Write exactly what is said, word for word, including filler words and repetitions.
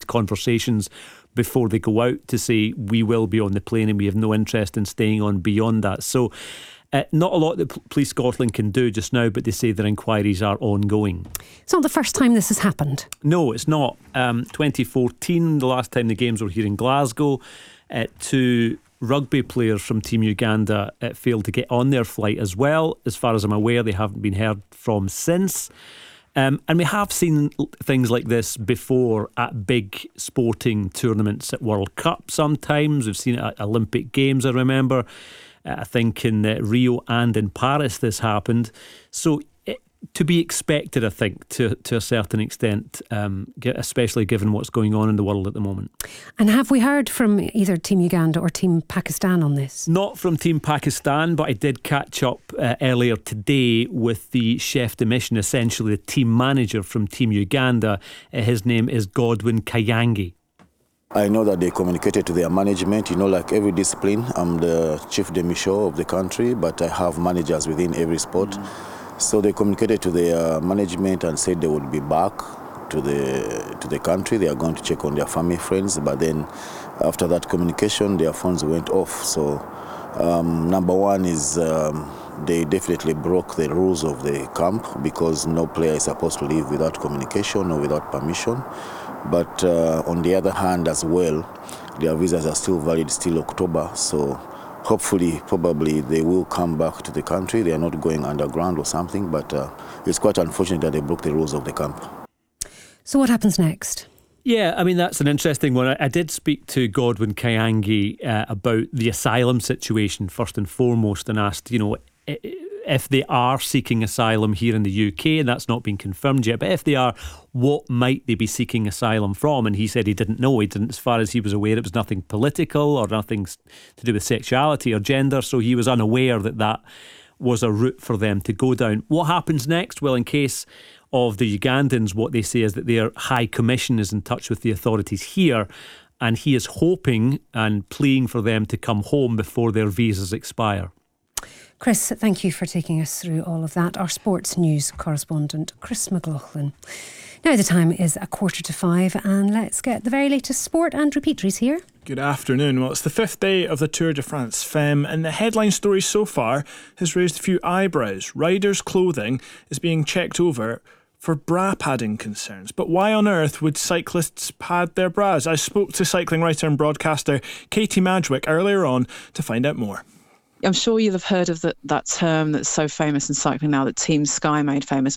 conversations before they go out to say we will be on the plane and we have no interest in staying on beyond that. So Uh, not a lot that P- Police Scotland can do just now, but they say their inquiries are ongoing. It's not the first time this has happened. No, it's not. Um, twenty fourteen, the last time the games were here in Glasgow, uh, two rugby players from Team Uganda uh, failed to get on their flight as well. As far as I'm aware, they haven't been heard from since. Um, and we have seen things like this before at big sporting tournaments, at World Cup sometimes. We've seen it at Olympic Games, I remember. I think in uh, Rio and in Paris this happened. So it, to be expected, I think, to to a certain extent, um, especially given what's going on in the world at the moment. And have we heard from either Team Uganda or Team Pakistan on this? Not from Team Pakistan, but I did catch up uh, earlier today with the chef de mission, essentially the team manager from Team Uganda. Uh, his name is Godwin Kayangi. I know that they communicated to their management. You know, like every discipline, I'm the chief de mission of the country, but I have managers within every sport. Mm. So they communicated to their management and said they would be back to the to the country. They are going to check on their family, friends. But then after that communication, their phones went off. So um, number one is um, they definitely broke the rules of the camp, because no player is supposed to leave without communication or without permission. But uh, on the other hand as well, their visas are still valid, still October. So hopefully, probably they will come back to the country. They are not going underground or something, but uh, it's quite unfortunate that they broke the rules of the camp. So what happens next? Yeah, I mean, that's an interesting one. I, I did speak to Godwin Kayangi uh, about the asylum situation first and foremost, and asked, you know, if they are seeking asylum here in the U K, and that's not been confirmed yet, but if they are, what might they be seeking asylum from? And he said he didn't know. He didn't, as far as he was aware, it was nothing political or nothing to do with sexuality or gender, so he was unaware that that was a route for them to go down. What happens next? Well, in case of the Ugandans, what they say is that their High Commission is in touch with the authorities here, and he is hoping and pleading for them to come home before their visas expire. Chris, thank you for taking us through all of that. Our sports news correspondent, Chris McLaughlin. Now the time is a quarter to five, and let's get the very latest sport. Andrew Petries here. Good afternoon. Well, it's the fifth day of the Tour de France Femme, and the headline story so far has raised a few eyebrows. Riders' clothing is being checked over for bra padding concerns. But why on earth would cyclists pad their bras? I spoke to cycling writer and broadcaster Katie Madgwick earlier on to find out more. I'm sure you'll have heard of the, that term that's so famous in cycling now that Team Sky made famous,